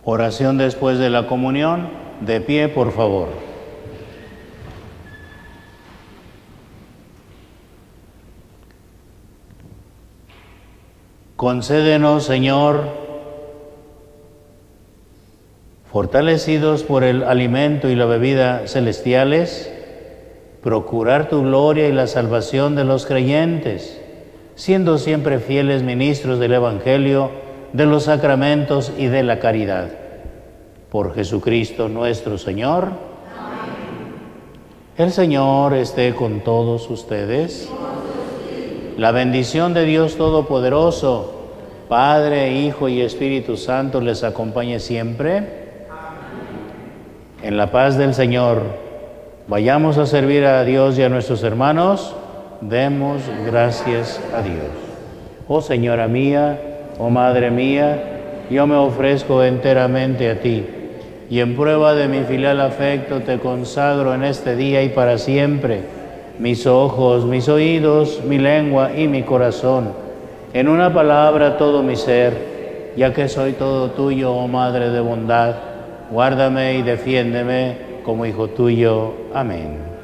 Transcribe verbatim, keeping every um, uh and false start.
Oración después de la comunión. De pie, por favor. Concédenos, Señor, fortalecidos por el alimento y la bebida celestiales, procurar tu gloria y la salvación de los creyentes, siendo siempre fieles ministros del Evangelio, de los sacramentos y de la caridad. Por Jesucristo nuestro Señor. Amén. El Señor esté con todos ustedes. La bendición de Dios Todopoderoso, Padre, Hijo y Espíritu Santo les acompañe siempre. Amén. En la paz del Señor, vayamos a servir a Dios y a nuestros hermanos. Demos gracias a Dios. Oh Señora mía, oh Madre mía, yo me ofrezco enteramente a ti, y en prueba de mi filial afecto te consagro en este día y para siempre mis ojos, mis oídos, mi lengua y mi corazón, en una palabra todo mi ser, ya que soy todo tuyo, oh Madre de bondad, guárdame y defiéndeme como hijo tuyo. Amén.